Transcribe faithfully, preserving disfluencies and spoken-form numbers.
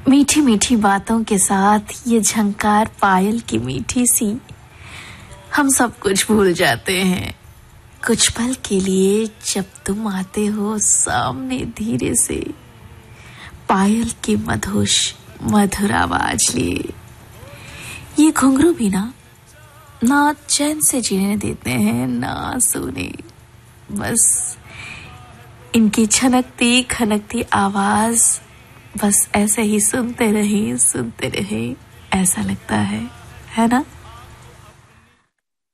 मीठी मीठी बातों के साथ ये झंकार पायल की मीठी सी, हम सब कुछ भूल जाते हैं कुछ पल के लिए जब तुम आते हो सामने धीरे से, पायल की मधुश मधुर आवाज लिए। ये घुंघरू भी ना ना चैन से जीने देते हैं ना सोने, बस इनकी छनकती खनकती आवाज बस ऐसे ही सुनते रहे सुनते रहे ऐसा लगता है है ना।